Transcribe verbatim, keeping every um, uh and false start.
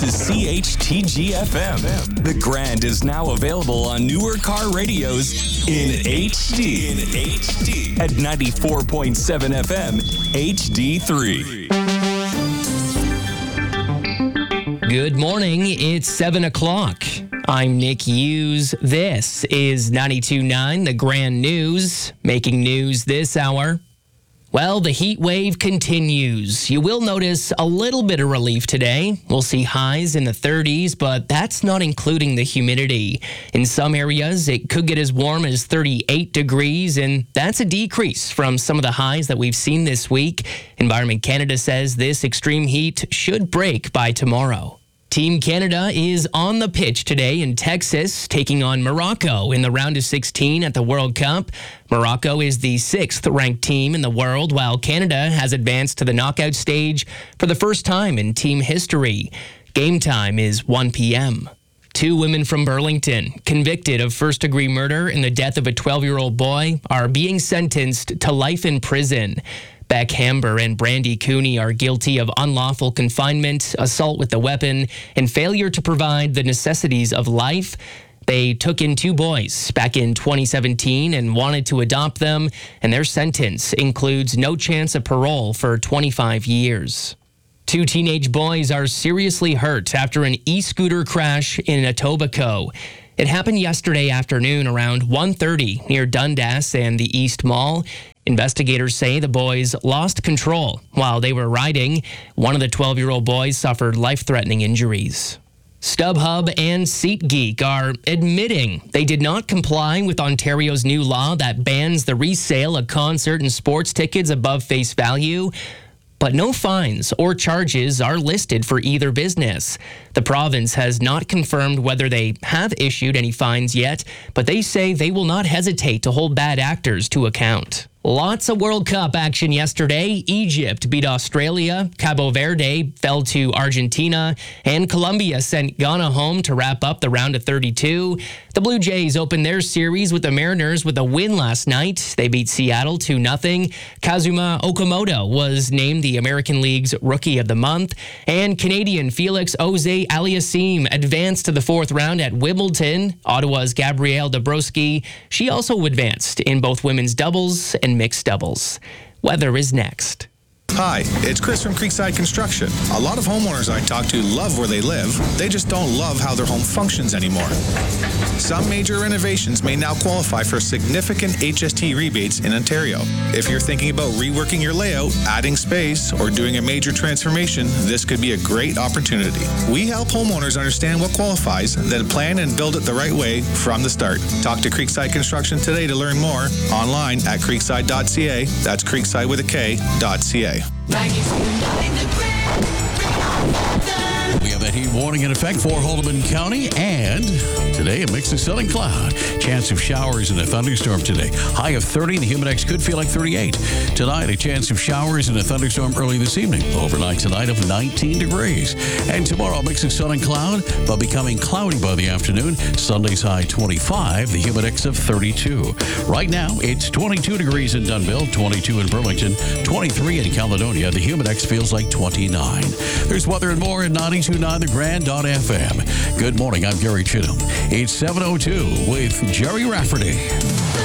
This is C H T G F M. The Grand is now available on newer car radios in H D. In H D. At ninety-four point seven F M, H D three. Good morning. It's seven o'clock. I'm Nick Hughes. This is ninety-two point nine, The Grand News. Making news this hour. Well, the heat wave continues. You will notice a little bit of relief today. We'll see highs in the thirties, but that's not including the humidity. In some areas, it could get as warm as thirty-eight degrees, and that's a decrease from some of the highs that we've seen this week. Environment Canada says this extreme heat should break by tomorrow. Team Canada is on the pitch today in Texas, taking on Morocco in the round of sixteen at the World Cup. Morocco is the sixth-ranked team in the world, while Canada has advanced to the knockout stage for the first time in team history. Game time is one p.m. Two women from Burlington, convicted of first-degree murder in the death of a twelve-year-old boy, are being sentenced to life in prison. Beck Hamber and Brandy Cooney are guilty of unlawful confinement, assault with a weapon, and failure to provide the necessities of life. They took in two boys back in twenty seventeen and wanted to adopt them, and their sentence includes no chance of parole for twenty-five years. Two teenage boys are seriously hurt after an e-scooter crash in Etobicoke. It happened yesterday afternoon around one thirty near Dundas and the East Mall. Investigators say the boys lost control while they were riding. One of the twelve-year-old boys suffered life-threatening injuries. StubHub and SeatGeek are admitting they did not comply with Ontario's new law that bans the resale of concert and sports tickets above face value. But no fines or charges are listed for either business. The province has not confirmed whether they have issued any fines yet, but they say they will not hesitate to hold bad actors to account. Lots of World Cup action yesterday. Egypt beat Australia, Cabo Verde fell to Argentina, and Colombia sent Ghana home to wrap up the round of thirty-two. The Blue Jays opened their series with the Mariners with a win last night. They beat Seattle two nothing. Kazuma Okamoto was named the American League's Rookie of the Month, and Canadian Felix Auger-Aliassime advanced to the fourth round at Wimbledon. Ottawa's Gabrielle Dabrowski, she also advanced in both women's doubles and mixed doubles. Weather is next. Hi, it's Chris from Creekside Construction. A lot of homeowners I talk to love where they live. They just don't love how their home functions anymore. Some major renovations may now qualify for significant H S T rebates in Ontario. If you're thinking about reworking your layout, adding space, or doing a major transformation, this could be a great opportunity. We help homeowners understand what qualifies, then plan and build it the right way from the start. Talk to Creekside Construction today to learn more. Online at creekside dot c a. That's creekside with a K, dot C A. We have a heat warning in effect for Haldimand County, and today a mix of sun and cloud. Chance of showers and a thunderstorm today. High of thirty, the Humidex could feel like thirty-eight. Tonight, a chance of showers and a thunderstorm early this evening. Overnight tonight of nineteen degrees. And tomorrow, a mix of sun and cloud, but becoming cloudy by the afternoon. Sunday's high twenty-five, the Humidex of thirty-two. Right now, it's twenty-two degrees in Dunnville, twenty-two in Burlington, twenty-three in Caledonia. The Humidex feels like twenty-nine. There's weather and more at ninety-two point nine The Grand dot F M. Good morning, I'm Gary Chittum. It's seven oh two with Jerry Rafferty.